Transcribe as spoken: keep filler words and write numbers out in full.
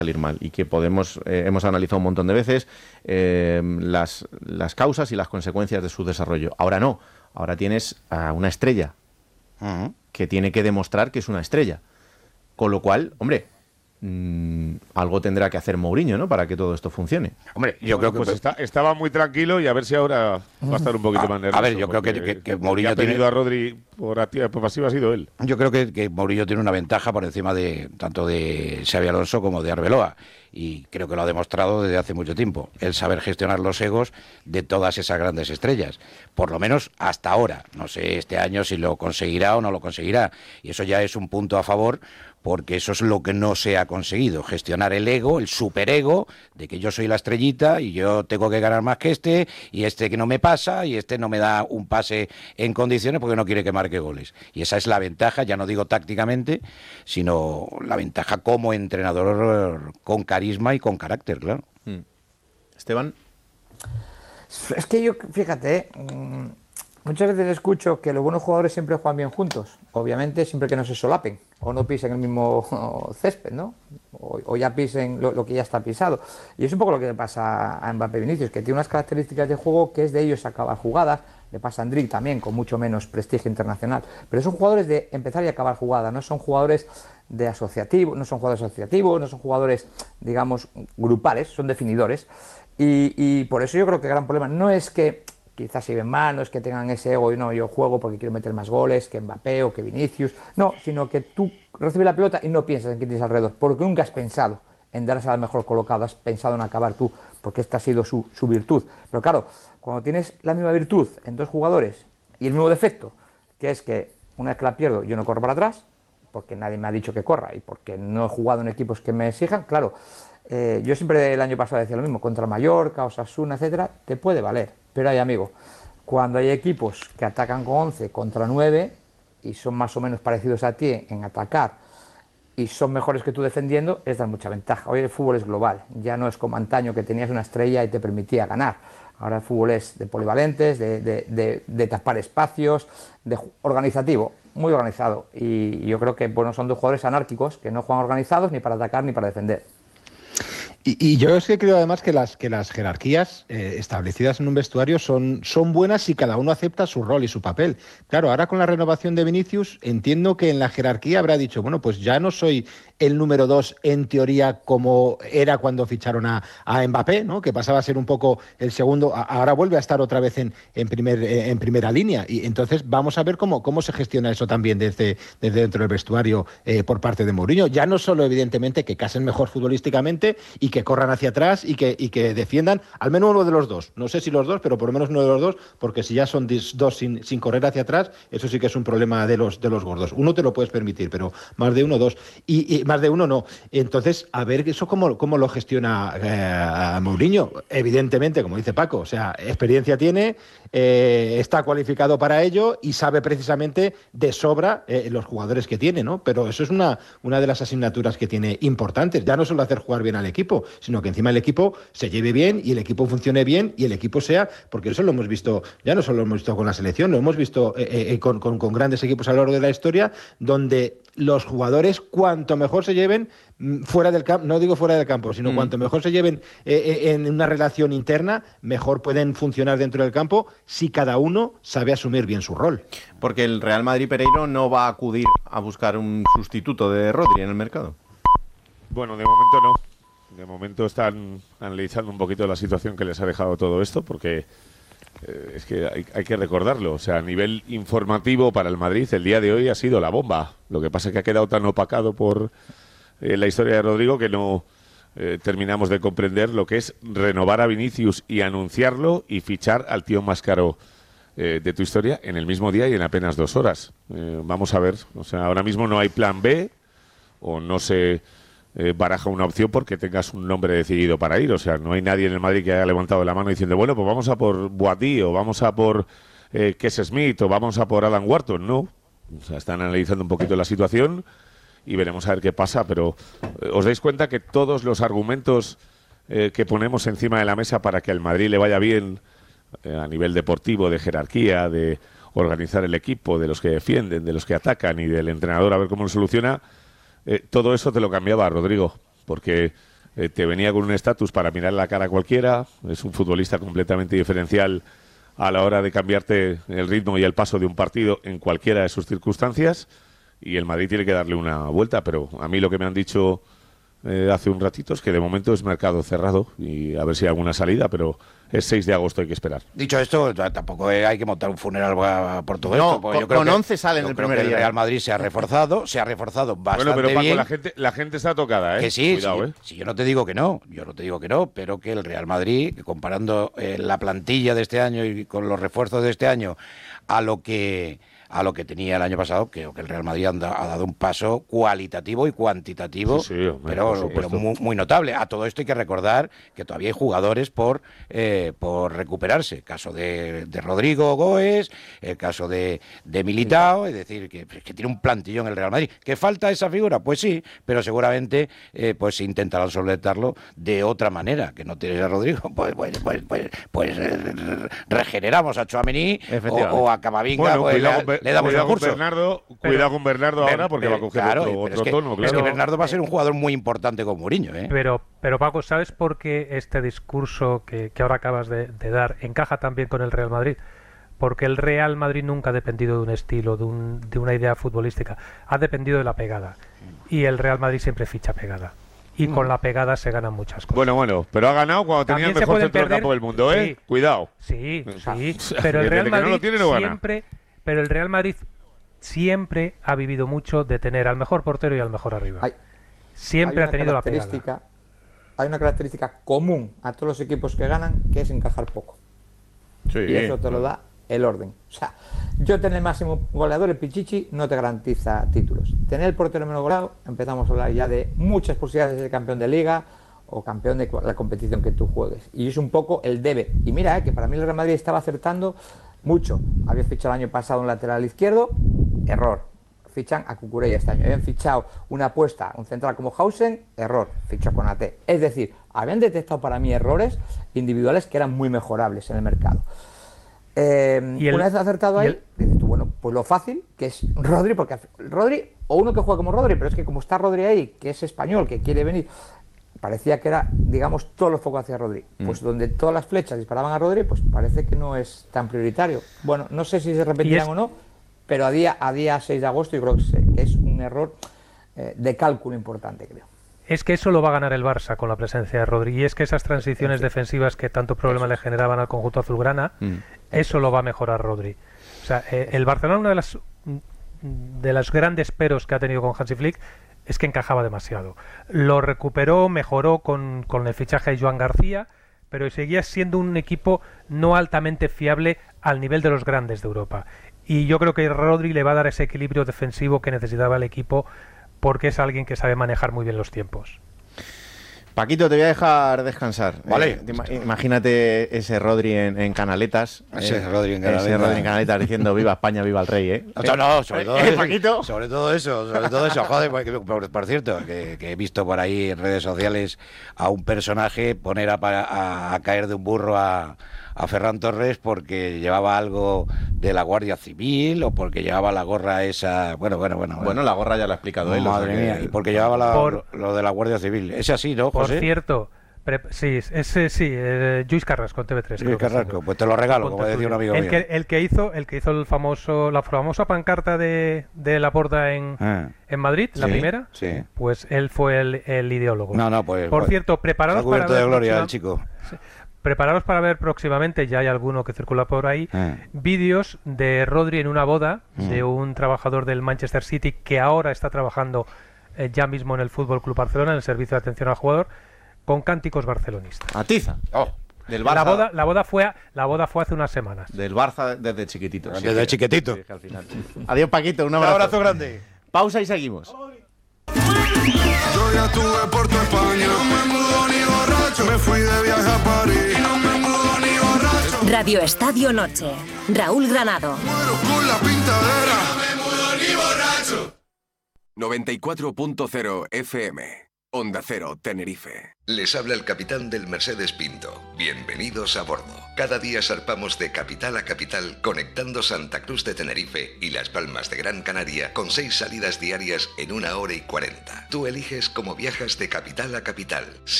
salir mal y que podemos eh, hemos analizado un montón de veces eh, las, las causas y las consecuencias de su desarrollo. Ahora no, ahora tienes a una estrella uh-huh. que tiene que demostrar que es una estrella. Con lo cual, hombre, mmm, algo tendrá que hacer Mourinho, ¿no? Para que todo esto funcione. Hombre, yo bueno, creo que... Pues está, estaba muy tranquilo y a ver si ahora va a estar un poquito a, más nervioso. A ver, yo creo que, que, que Mourinho ha tiene... pedido a Rodri por activa por pasiva ha sido él. Yo creo que, que Mourinho tiene una ventaja por encima de tanto de Xabi Alonso como de Arbeloa. Y creo que lo ha demostrado desde hace mucho tiempo, el saber gestionar los egos de todas esas grandes estrellas, por lo menos hasta ahora. No sé este año si lo conseguirá o no lo conseguirá, y eso ya es un punto a favor, porque eso es lo que no se ha conseguido, gestionar el ego, el superego, de que yo soy la estrellita y yo tengo que ganar más que este, y este que no me pasa, y este no me da un pase en condiciones porque no quiere que marque goles. Y esa es la ventaja, ya no digo tácticamente, sino la ventaja como entrenador con carisma y con carácter, claro. Hmm. Esteban. Es que yo, fíjate, mmm, muchas veces escucho que los buenos jugadores siempre juegan bien juntos. Obviamente siempre que no se solapen o no pisen el mismo césped, ¿no? O, o ya pisen lo, lo que ya está pisado. Y es un poco lo que le pasa a Mbappé y Vinicius, que tiene unas características de juego que es de ellos acabar jugadas. Le pasa a Endrick también, con mucho menos prestigio internacional. Pero son jugadores de empezar y acabar jugadas, no son jugadores de asociativo, no son jugadores asociativos, no son jugadores, digamos, grupales, son definidores. Y, y por eso yo creo que el gran problema no es que quizás se ven mal, no es que tengan ese ego y no, yo juego porque quiero meter más goles que Mbappé o que Vinicius, no, sino que tú recibes la pelota y no piensas en quién tienes alrededor, porque nunca has pensado en darse al mejor colocado, has pensado en acabar tú, porque esta ha sido su, su virtud. Pero claro, cuando tienes la misma virtud en dos jugadores y el mismo defecto, que es que una vez que la pierdo yo no corro para atrás, porque nadie me ha dicho que corra y porque no he jugado en equipos que me exijan, claro, eh, yo siempre el año pasado decía lo mismo, contra Mallorca, Osasuna, etcétera, te puede valer, pero hay amigo, cuando hay equipos que atacan con once contra nueve y son más o menos parecidos a ti en atacar y son mejores que tú defendiendo, es dar mucha ventaja. Hoy el fútbol es global, ya no es como antaño que tenías una estrella y te permitía ganar. Ahora el fútbol es de polivalentes, de, de, de, de tapar espacios, de organizativo, muy organizado. Y yo creo que bueno, son dos jugadores anárquicos que no juegan organizados ni para atacar ni para defender. Y, y yo es que creo además que las, que las jerarquías eh, establecidas en un vestuario son, son buenas si cada uno acepta su rol y su papel. Claro, ahora con la renovación de Vinicius entiendo que en la jerarquía habrá dicho, bueno, pues ya no soy el número dos en teoría como era cuando ficharon a, a Mbappé, ¿no? Que pasaba a ser un poco el segundo, a, ahora vuelve a estar otra vez en, en, primer, eh, en primera línea. Y entonces vamos a ver cómo, cómo se gestiona eso también desde, desde dentro del vestuario eh, por parte de Mourinho. Ya no solo evidentemente que casen mejor futbolísticamente y que corran hacia atrás y que, y que defiendan al menos uno de los dos. No sé si los dos, pero por lo menos uno de los dos, porque si ya son dos sin, sin correr hacia atrás, eso sí que es un problema de los, de los gordos. Uno te lo puedes permitir, pero más de uno, dos. Y, y más de uno no. Entonces, a ver eso cómo, cómo lo gestiona eh, Mourinho. Evidentemente, como dice Paco, o sea, experiencia tiene, eh, está cualificado para ello y sabe precisamente de sobra eh, los jugadores que tiene, ¿no? Pero eso es una, una de las asignaturas que tiene importantes. Ya no solo hacer jugar bien al equipo, sino que encima el equipo se lleve bien y el equipo funcione bien y el equipo sea, porque eso lo hemos visto, ya no solo lo hemos visto con la selección, lo hemos visto eh, eh, con, con, con grandes equipos a lo largo de la historia, donde los jugadores, cuanto mejor se lleven fuera del campo, no digo fuera del campo, sino mm. cuanto mejor se lleven eh, en una relación interna, mejor pueden funcionar dentro del campo si cada uno sabe asumir bien su rol. Porque el Real Madrid Pereiro no va a acudir a buscar un sustituto de Rodri en el mercado. Bueno, de momento no. De momento están analizando un poquito la situación que les ha dejado todo esto, porque eh, es que hay, hay que recordarlo. O sea, a nivel informativo para el Madrid, el día de hoy ha sido la bomba. Lo que pasa es que ha quedado tan opacado por eh, la historia de Rodrigo que no eh, terminamos de comprender lo que es renovar a Vinicius y anunciarlo y fichar al tío más caro eh, de tu historia en el mismo día y en apenas dos horas. Eh, vamos a ver. O sea, ahora mismo no hay plan B o no se... Eh, baraja una opción porque tengas un nombre decidido para ir. O sea, no hay nadie en el Madrid que haya levantado la mano diciendo, bueno, pues vamos a por Boadí o vamos a por eh, Kes Smith o vamos a por Alan Wharton. No, o sea, están analizando un poquito la situación y veremos a ver qué pasa, pero eh, os dais cuenta que todos los argumentos eh, que ponemos encima de la mesa para que al Madrid le vaya bien eh, a nivel deportivo, de jerarquía, de organizar el equipo, de los que defienden, de los que atacan y del entrenador a ver cómo lo soluciona. Eh, todo eso te lo cambiaba Rodrigo, porque eh, te venía con un estatus para mirar la cara a cualquiera, es un futbolista completamente diferencial a la hora de cambiarte el ritmo y el paso de un partido en cualquiera de sus circunstancias, y el Madrid tiene que darle una vuelta, pero a mí lo que me han dicho eh, hace un ratito es que de momento es mercado cerrado y a ver si hay alguna salida, pero es seis de agosto, hay que esperar. Dicho esto, tampoco hay que montar un funeral por todo No, esto. con, yo creo con que, once salen el creo primer que día. El Real Madrid se ha reforzado, se ha reforzado bastante Bueno, pero Paco, bien. la gente, la gente está tocada, ¿eh? Que sí, Cuidado, sí, ¿eh? sí, yo no te digo que no, yo no te digo que no, pero que el Real Madrid, comparando eh, la plantilla de este año y con los refuerzos de este año a lo que a lo que tenía el año pasado, creo que el Real Madrid anda, ha dado un paso cualitativo y cuantitativo, Sí, sí, hombre, pero, por supuesto. pero muy, muy notable. A todo esto hay que recordar que todavía hay jugadores por eh, por recuperarse. Caso de, de Rodrigo Goes, el caso de, de Militao, es decir, que, que tiene un plantillón el Real Madrid. ¿Que falta esa figura? Pues sí, pero seguramente eh, pues intentarán solventarlo de otra manera. Que no tienes a Rodrigo, pues pues pues pues, pues eh, regeneramos a Tchouaméni o, o a Camavinga, Bueno, pues, cuidado, le, con, le damos cuidado el con curso. Bernardo, Pero- cuidado con Bernardo ahora porque Pero, va a coger claro, otro, pero otro es que, tono, pero es claro. que Bernardo va a ser un jugador muy importante con Mourinho, ¿eh? Pero, pero Paco, ¿sabes por qué este discurso que, que ahora acabas de, de dar encaja también con el Real Madrid? Porque el Real Madrid nunca ha dependido de un estilo, de, un, de una idea futbolística. Ha dependido de la pegada. Y el Real Madrid siempre ficha pegada. Y con la pegada se ganan muchas cosas. Bueno, bueno, pero ha ganado cuando tenía También el se mejor pueden centro del perder- campo del mundo, ¿eh? Sí. Cuidado. Sí, sí. sea, Pero el desde Real que no lo Madrid tiene, no gana. siempre, pero el Real Madrid siempre ha vivido mucho de tener al mejor portero y al mejor arriba. Hay- Siempre hay ha una tenido la pegada. característica- Hay una característica común a todos los equipos que ganan, que es encajar poco. Sí. Y eso te lo da el orden. O sea, yo tener el máximo goleador, el Pichichi, no te garantiza títulos. Tener el portero menos goleado, empezamos a hablar ya de muchas posibilidades de ser campeón de liga o campeón de la competición que tú juegues. Y es un poco el debe. Y mira, eh, que para mí el Real Madrid estaba acertando mucho. Había fichado el año pasado un lateral izquierdo, error. Fichan a Cucurella este año. Habían fichado una apuesta, un central como Hausen, error. Fichó con A T. Es decir, habían detectado para mí errores individuales que eran muy mejorables en el mercado. Eh, Y el- una vez acertado y ahí, el- dices tú, bueno, pues lo fácil, que es Rodri, porque Rodri, o uno que juega como Rodri, pero es que como está Rodri ahí, que es español, que quiere venir, parecía que era, digamos, todos los focos hacia Rodri. Pues donde todas las flechas disparaban a Rodri, pues parece que no es tan prioritario. Bueno, no sé si se repetirán es- o no, pero a día, a día seis de agosto yo creo que, se- que es un error eh, de cálculo importante, creo. Es que eso lo va a ganar el Barça con la presencia de Rodri. Y es que esas transiciones defensivas que tanto problema le generaban al conjunto azulgrana, Mm. eso lo va a mejorar Rodri. O sea, eh, el Barcelona, una de las de los grandes peros que ha tenido con Hansi Flick es que encajaba demasiado. Lo recuperó, mejoró con, con el fichaje de Joan García, pero seguía siendo un equipo no altamente fiable al nivel de los grandes de Europa. Y yo creo que Rodri le va a dar ese equilibrio defensivo que necesitaba el equipo, porque es alguien que sabe manejar muy bien los tiempos. Paquito, te voy a dejar descansar. Vale. Eh, te ima- imagínate ese Rodri en, en Canaletas. Ese eh, Rodri en Ese Canaletas. Rodri en Canaletas diciendo viva España, viva el rey, ¿eh? No, no, sobre todo, Eh, eso, Paquito. sobre todo eso, sobre todo eso, joder, porque, por, por cierto, que, que he visto por ahí en redes sociales a un personaje poner a, pa- a- a caer de un burro a, a Ferran Torres porque llevaba algo de la Guardia Civil o porque llevaba la gorra esa, bueno, bueno, bueno. Bueno, la gorra ya lo ha explicado él. o madre sea que- mía, y porque llevaba la- Por- lo de la Guardia Civil. Es así, ¿no, Por José? cierto, pre- sí, ese sí, eh, Luis Carrasco en T V tres. Sí, creo que Carrasco, sí. pues te lo regalo, Ponte como decía un tuyo. amigo el mío. que, el que hizo, el que hizo el famoso, la famosa pancarta de, de Laporta en, Ah. en Madrid, la Sí, primera, sí. pues él fue el, el ideólogo. No, no, pues... Por pues, cierto, se ha prepararos para cubierto ver de gloria próxima- el chico. prepararos para ver próximamente, ya hay alguno que circula por ahí, Ah. vídeos de Rodri en una boda Mm. de un trabajador del Manchester City que ahora está trabajando eh, ya mismo en el Fútbol Club Barcelona, en el servicio de atención al jugador, con cánticos barcelonistas. Atiza. Oh, Del La Barça, boda, la boda fue, a- la boda fue hace unas semanas. del Barça desde chiquitito. Desde Sí, que- chiquitito. sí, que al final. Adiós, Paquito. Un un abrazo. abrazo grande. Pausa y seguimos. Yo ya estuve por tu España, no me mudo ni borracho. Me fui de viaje a París, no me mudo ni borracho. Radio Estadio Noche. Raúl Granado. Muero con la pintadera, no me mudo ni borracho. noventa y cuatro punto cero F M, Onda Cero, Tenerife. Les habla el capitán del Mercedes Pinto. Bienvenidos a bordo. Cada día zarpamos de capital a capital, conectando Santa Cruz de Tenerife y Las Palmas de Gran Canaria con seis salidas diarias en una hora y cuarenta. Tú eliges cómo viajas de capital a capital.